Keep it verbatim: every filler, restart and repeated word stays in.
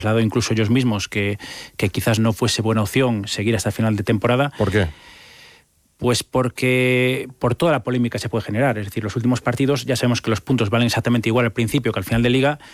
hablado incluso ellos mismos que, que quizás no fuese buena opción seguir hasta el final de temporada. ¿Por qué? Pues porque por toda la polémica se puede generar. Es decir, los últimos partidos ya sabemos que los puntos valen exactamente igual al principio que al final de Liga,